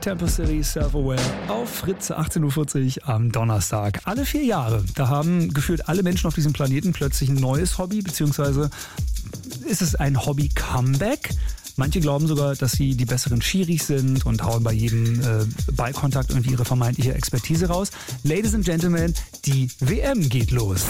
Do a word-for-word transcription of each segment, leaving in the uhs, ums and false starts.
Temple City, Self-Aware auf Fritz achtzehn Uhr vierzig am Donnerstag. Alle vier Jahre, da haben gefühlt alle Menschen auf diesem Planeten plötzlich ein neues Hobby, beziehungsweise ist es ein Hobby-Comeback? Manche glauben sogar, dass sie die besseren Schiris sind und hauen bei jedem äh, Ballkontakt irgendwie ihre vermeintliche Expertise raus. Ladies and Gentlemen, die W M geht los.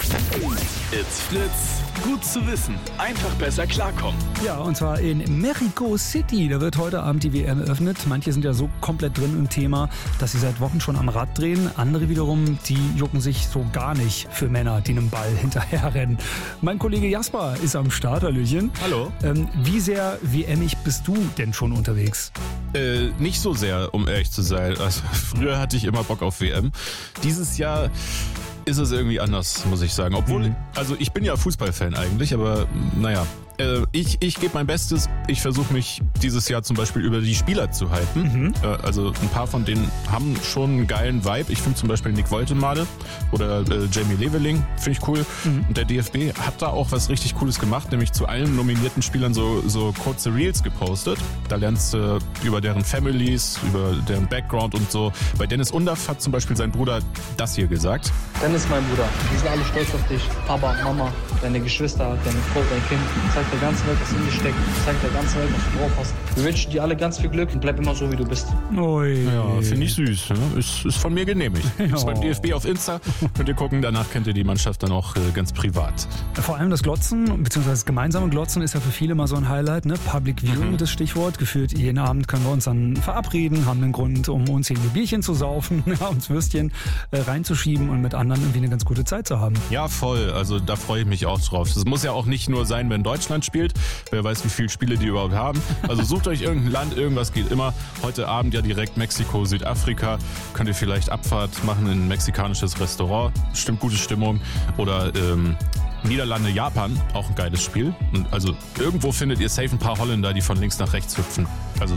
It's Fritz. Gut zu wissen. Einfach besser klarkommen. Ja, und zwar in Mexico City. Da wird heute Abend die W M eröffnet. Manche sind ja so komplett drin im Thema, dass sie seit Wochen schon am Rad drehen. Andere wiederum, die jucken sich so gar nicht für Männer, die einem Ball hinterherrennen. Mein Kollege Jasper ist am Start. Hallöchen. Hallo. Ähm, wie sehr W M-ig bist du denn schon unterwegs? Äh, nicht so sehr, um ehrlich zu sein. Also, früher hatte ich immer Bock auf W M. Dieses Jahr ist es irgendwie anders, muss ich sagen. Obwohl, mhm. also ich bin ja Fußballfan eigentlich, aber naja. Äh, ich ich gebe mein Bestes. Ich versuche mich dieses Jahr zum Beispiel über die Spieler zu hypen. Mhm. Äh, also ein paar von denen haben schon einen geilen Vibe. Ich finde zum Beispiel Nick Woltemade oder äh, Jamie Leveling, finde ich cool. Mhm. Und der D F B hat da auch was richtig Cooles gemacht, nämlich zu allen nominierten Spielern so, so kurze Reels gepostet. Da lernst du über deren Families, über deren Background und so. Bei Dennis Undaff hat zum Beispiel sein Bruder das hier gesagt. Dennis, mein Bruder, wir sind alle stolz auf dich. Papa, Mama, deine Geschwister, deine Frau, dein Kind. Zeig der ganzen Welt, was in dir steckt. Zeig der ganzen Welt, was du drauf hast. Wir wünschen dir alle ganz viel Glück und bleib immer so, wie du bist. Ui. Ja, finde ich süß. Ne? Ist, ist von mir genehmigt. Ja. Ist beim D F B auf Insta. Könnt ihr gucken, danach kennt ihr die Mannschaft dann auch äh, ganz privat. Vor allem das Glotzen, beziehungsweise das gemeinsame Glotzen ist ja für viele mal so ein Highlight. Ne? Public Viewing, mhm. das Stichwort. Gefühlt jeden Abend können wir uns dann verabreden, haben einen Grund, um uns hier ein Bierchen zu saufen, uns Würstchen äh, reinzuschieben und mit anderen irgendwie eine ganz gute Zeit zu haben. Ja, voll. Also da freue ich mich auch drauf. Das muss ja auch nicht nur sein, wenn Deutschland spielt. Wer weiß, wie viele Spiele die überhaupt haben. Also sucht euch irgendein Land, irgendwas geht immer. Heute Abend ja direkt Mexiko, Südafrika. Könnt ihr vielleicht Abfahrt machen in ein mexikanisches Restaurant. Bestimmt gute Stimmung. Oder ähm, Niederlande, Japan, auch ein geiles Spiel. Und also irgendwo findet ihr safe ein paar Holländer, die von links nach rechts hüpfen. Also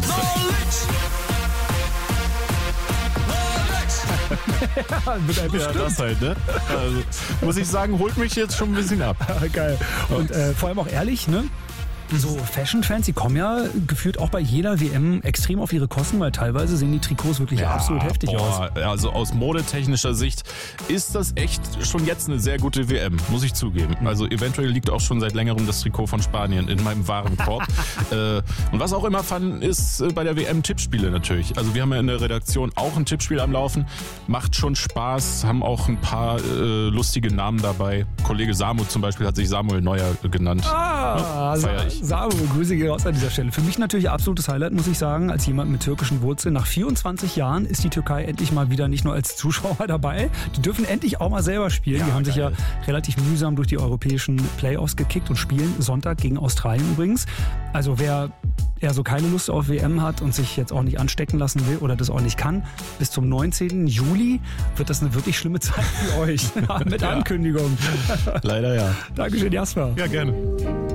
ja, ja, das halt, ne? Also, muss ich sagen, holt mich jetzt schon ein bisschen ab. Geil. Und äh, vor allem auch ehrlich, ne? So Fashion-Fans, die kommen ja gefühlt auch bei jeder W M extrem auf ihre Kosten, weil teilweise sehen die Trikots wirklich ja, absolut heftig boah, aus. Also aus modetechnischer Sicht ist das echt schon jetzt eine sehr gute W M, muss ich zugeben. Also eventuell liegt auch schon seit längerem das Trikot von Spanien in meinem Warenkorb. äh, und was auch immer fun ist bei der W M Tippspiele natürlich. Also wir haben ja in der Redaktion auch ein Tippspiel am Laufen. Macht schon Spaß, haben auch ein paar äh, lustige Namen dabei. Kollege Samu zum Beispiel hat sich Samuel Neuer genannt. Ah, ja, feier ich. Samu, Grüße gehen raus an dieser Stelle. Für mich natürlich absolutes Highlight, muss ich sagen, als jemand mit türkischen Wurzeln. Nach vierundzwanzig Jahren ist die Türkei endlich mal wieder nicht nur als Zuschauer dabei. Die dürfen endlich auch mal selber spielen. Ja, die haben geil. sich ja relativ mühsam durch die europäischen Playoffs gekickt und spielen Sonntag gegen Australien übrigens. Also wer eher so keine Lust auf W M hat und sich jetzt auch nicht anstecken lassen will oder das auch nicht kann, bis zum neunzehnten Juli wird das eine wirklich schlimme Zeit für euch. Mit Ankündigung. Leider ja. Dankeschön, Jasper. Ja, gerne.